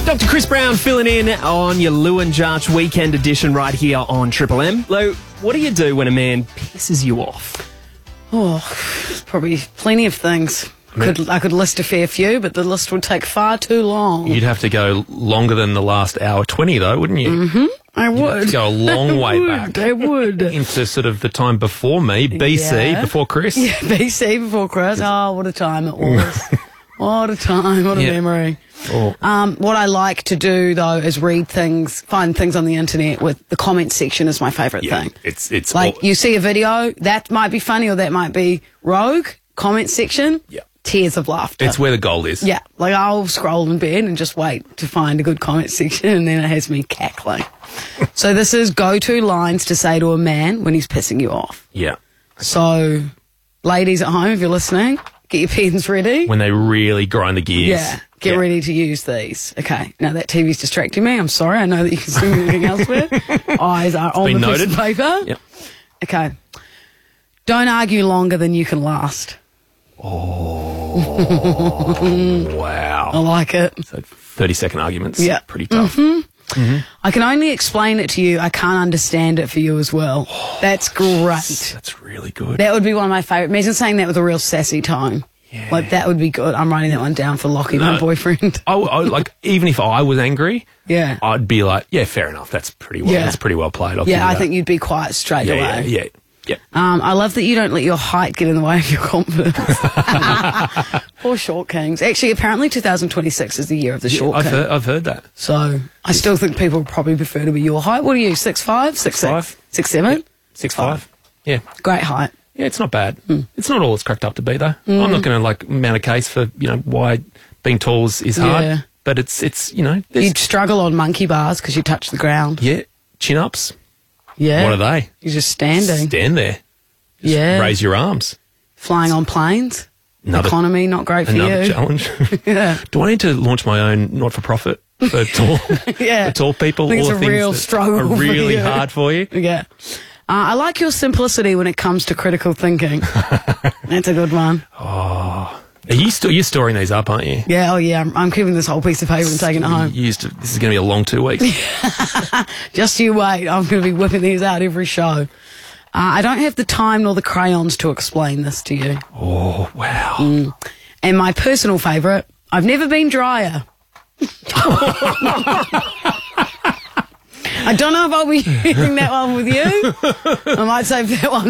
Dr. Chris Brown filling in on your Lou and Jarch weekend edition right here on Triple M. Lou, what do you do when a man pisses you off? Oh, probably plenty of things. I could list a fair few, but the list would take far too long. You'd have to go longer than the last hour 20, though, wouldn't you? Mm-hmm. I would. You'd have to go a long way back. I would. Into sort of the time before me, BC, Yeah. before Chris. Yeah, BC before Chris. Oh, what a time it was. What a time. What a memory. Oh. What I like to do, though, is read things, find things on the internet with the comment section is my favourite thing. It's like you see a video, that might be funny or that might be rogue, comment section, tears of laughter. It's where the gold is. Yeah, like I'll scroll in bed and just wait to find a good comment section and then it has me cackling. So this is go-to lines to say to a man when he's pissing you off. Yeah. So, ladies at home, if you're listening, get your pens ready. When they really grind the gears. Yeah, get ready to use these. Okay, now that TV's distracting me. I'm sorry. I know that you can see anything elsewhere. Eyes are on the piece of paper. Yep. Okay. Don't argue longer than you can last. Oh, wow. I like it. So 30-second arguments. Yeah. Pretty tough. I can only explain it to you. I can't understand it for you as well. That's great. That's really good. That would be one of my favourite. Imagine saying that with a real sassy tone. Yeah. Like, that would be good. I'm writing that one down for Lockie, my boyfriend. I like, even if I was angry, Yeah. I'd be like, yeah, fair enough. That's pretty well. Yeah. That's pretty well played. I'll give you Yeah, I that. think you'd be quiet straight away. Yeah. I love that you don't let your height get in the way of your confidence. Poor short kings. Actually, apparently 2026 is the year of the short king. I've heard that. So I still think people would probably prefer to be your height. What are you, 6'5", 6'6", 6'7"? 6'5". Yeah. Great height. Yeah, it's not bad. It's not all it's cracked up to be, though. I'm not going to mount a case for why being tall is hard. Yeah. But it's You'd struggle on monkey bars because you touch the ground. yeah, chin ups. Yeah. What are they? You're just standing. Stand there. Just Yeah. raise your arms. Flying on planes. Another- Economy, not great for Another you. challenge. Yeah. Do I need to launch my own not-for-profit for tall, Yeah. for tall people? I think all it's the a things real that struggle are for really you. hard for you. Yeah. I like your simplicity when it comes to critical thinking. That's a good one. You're storing these up, aren't you? Yeah, oh yeah, I'm keeping this whole piece of paper and taking it home. This is going to be a long 2 weeks. Just you wait, I'm going to be whipping these out every show. I don't have the time nor the crayons to explain this to you. Oh, wow. And my personal favourite, I've never been drier. I don't know if I'll be using that one with you. I might save that one